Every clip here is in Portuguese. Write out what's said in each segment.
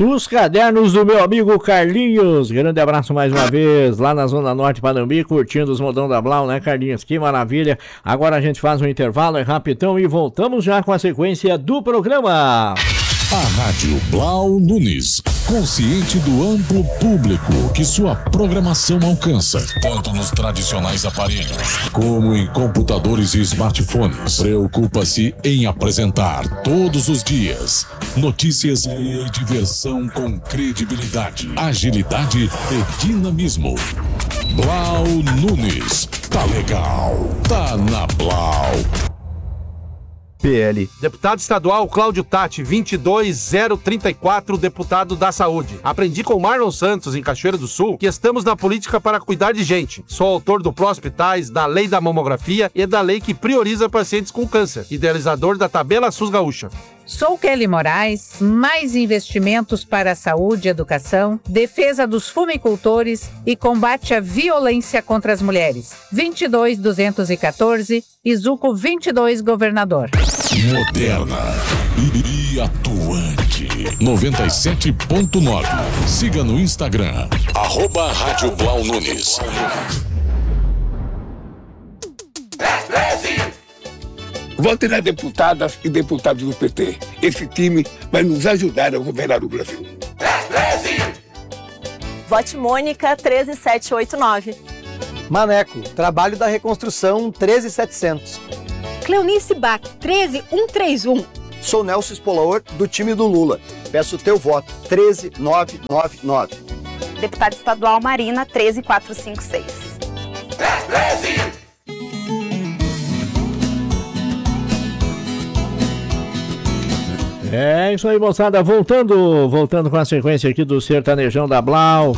dos cadernos do meu amigo Carlinhos. Grande abraço mais uma vez, lá na Zona Norte, Panambi, curtindo os modão da Blau, né, Carlinhos? Que maravilha. Agora a gente faz um intervalo, é rapidão e voltamos já com a sequência do programa. A Rádio Blau Nunes, consciente do amplo público que sua programação alcança, tanto nos tradicionais aparelhos como em computadores e smartphones. Preocupa-se em apresentar todos os dias notícias e diversão com credibilidade, agilidade e dinamismo. Blau Nunes, tá legal, tá na Blau. PL. Deputado estadual Cláudio Tati, 22034, deputado da Saúde. Aprendi com Marlon Santos, em Cachoeira do Sul, que estamos na política para cuidar de gente. Sou autor do Pró-Hospitais, da Lei da Mamografia e da lei que prioriza pacientes com câncer. Idealizador da Tabela SUS Gaúcha. Sou Kelly Moraes, mais investimentos para a saúde e educação, defesa dos fumicultores e combate à violência contra as mulheres. 22214, Izuco 22, Governador. Moderna e atuante. 97.9. Siga no Instagram, @Rádio Blau Nunes. Vote nas deputadas e deputados do PT. Esse time vai nos ajudar a governar o Brasil. Vote Mônica 13789. Maneco, Trabalho da Reconstrução 13700. Cleonice Bach 13131. Sou Nelson Espolaor, do time do Lula. Peço teu voto 13999. Deputada estadual Marina 13456. É isso aí, moçada, voltando com a sequência aqui do Sertanejão da Blau.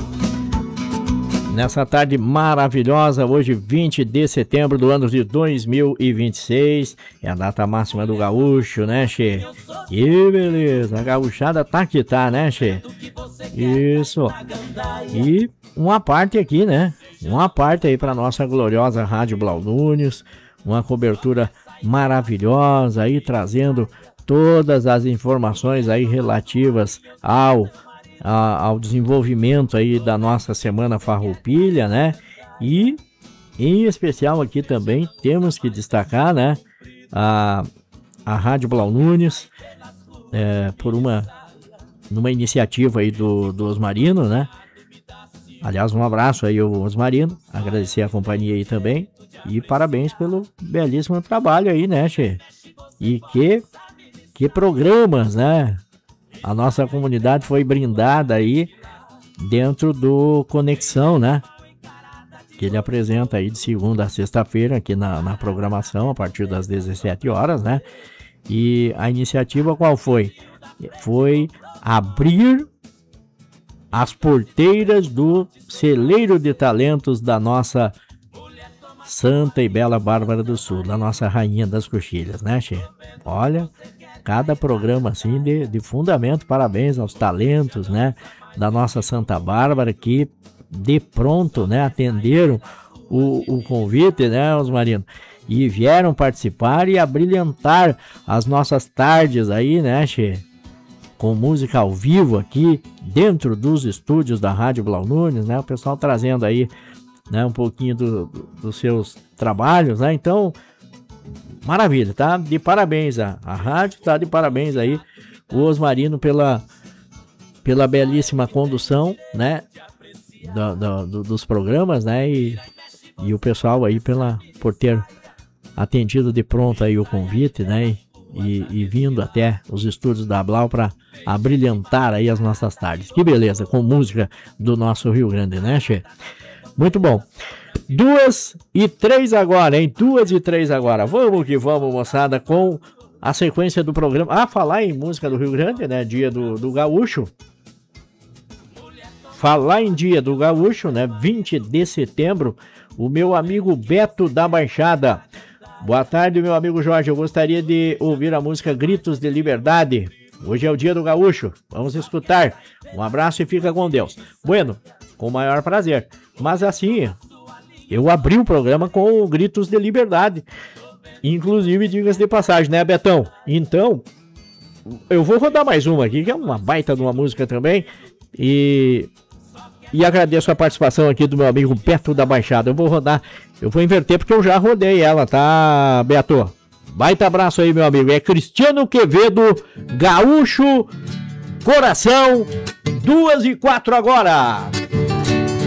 Nessa tarde maravilhosa, hoje 20 de setembro do ano de 2026, é a data máxima do gaúcho, né, che? Que beleza, a gaúchada tá que tá, né, che? Isso. E uma parte aqui, né? Uma parte aí pra nossa gloriosa Rádio Blau Nunes, uma cobertura maravilhosa aí, trazendo todas as informações aí relativas ao desenvolvimento aí da nossa Semana Farroupilha, né? E em especial aqui também temos que destacar, né, a Rádio Blau Nunes, por numa iniciativa aí do Osmarino, né? Aliás, um abraço aí ao Osmarino, agradecer a companhia aí também e parabéns pelo belíssimo trabalho aí, né, che? E que programas, né? A nossa comunidade foi brindada aí dentro do Conexão, né? Que ele apresenta aí de segunda a sexta-feira aqui na programação, a partir das 17 horas, né? E a iniciativa qual foi? Foi abrir as porteiras do celeiro de talentos da nossa Santa e Bela Bárbara do Sul, da nossa Rainha das Coxilhas, né, che? Olha, cada programa assim de fundamento, parabéns aos talentos, né, da nossa Santa Bárbara, que de pronto, né, atenderam o convite, né, Osmarino, e vieram participar e abrilhantar as nossas tardes aí, né, che? Com música ao vivo aqui dentro dos estúdios da Rádio Blau Nunes, né, o pessoal trazendo aí, né, um pouquinho dos seus trabalhos, né, então maravilha, tá? De parabéns a rádio, tá? De parabéns aí o Osmarino pela belíssima condução, né? Dos programas, né? E o pessoal aí por ter atendido de pronto aí o convite, né? E vindo até os estúdios da Blau para abrilhantar aí as nossas tardes. Que beleza, com música do nosso Rio Grande, né, che? Muito bom. 2h03 agora, hein? 2h03 agora. Vamos que vamos, moçada, com a sequência do programa. Falar em música do Rio Grande, né? Dia do Gaúcho. Falar em Dia do Gaúcho, né? 20 de setembro, o meu amigo Beto da Baixada. Boa tarde, meu amigo Jorge. Eu gostaria de ouvir a música Gritos de Liberdade. Hoje é o Dia do Gaúcho. Vamos escutar. Um abraço e fica com Deus. Bueno, com o maior prazer. Mas assim, eu abri o programa com Gritos de Liberdade. Inclusive, diga-se de passagem, né, Betão? Então, eu vou rodar mais uma aqui, que é uma baita de uma música também. E agradeço a participação aqui do meu amigo Beto da Baixada. Eu vou inverter porque eu já rodei ela, tá, Beto? Baita abraço aí, meu amigo. É Cristiano Quevedo, Gaúcho, Coração, 2h04 agora.